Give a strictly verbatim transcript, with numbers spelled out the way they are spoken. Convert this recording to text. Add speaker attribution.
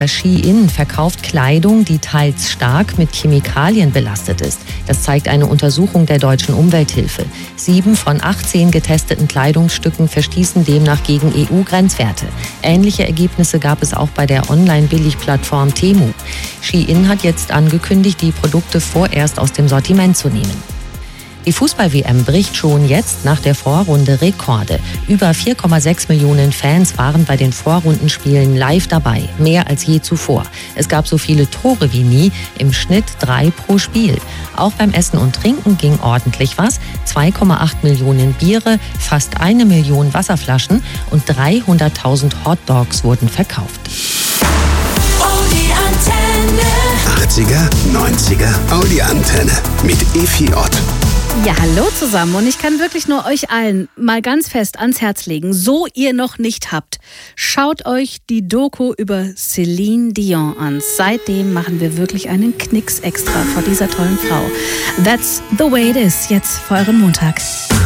Speaker 1: Shein verkauft Kleidung, die teils stark mit Chemikalien belastet ist. Das zeigt eine Untersuchung der deutschen Umwelthilfe. Sieben von achtzehn getesteten Kleidungsstücken verstießen demnach gegen E U-Grenzwerte. Ähnliche Ergebnisse gab es auch bei der Online-Billigplattform Temu. Shein hat jetzt angekündigt, die Produkte vorerst aus dem Sortiment zu nehmen. Die Fußball-W M bricht schon jetzt nach der Vorrunde Rekorde. Über vier Komma sechs Millionen Fans waren bei den Vorrundenspielen live dabei, mehr als je zuvor. Es gab so viele Tore wie nie, im Schnitt drei pro Spiel. Auch beim Essen und Trinken ging ordentlich was. zwei Komma acht Millionen Biere, fast eine Million Wasserflaschen und dreihunderttausend Hotdogs wurden verkauft.
Speaker 2: Audi Antenne.
Speaker 3: achtziger, neunziger Audi Antenne mit Effi Ott.
Speaker 4: Ja, hallo zusammen und ich kann wirklich nur euch allen mal ganz fest ans Herz legen, so ihr noch nicht habt, schaut euch die Doku über Celine Dion an. Seitdem machen wir wirklich einen Knicks extra vor dieser tollen Frau. That's the way it is, jetzt für euren Montag.